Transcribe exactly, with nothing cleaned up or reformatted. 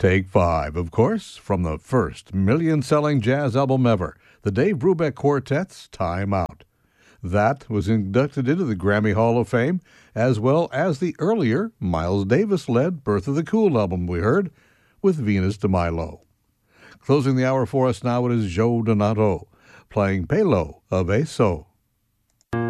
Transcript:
Take Five, of course, from the first million-selling jazz album ever, the Dave Brubeck Quartet's Time Out. That was inducted into the Grammy Hall of Fame, as well as the earlier Miles Davis-led Birth of the Cool album we heard, with Venus de Milo. Closing the hour for us now, it is Joe Donato, playing Pelo of Eso.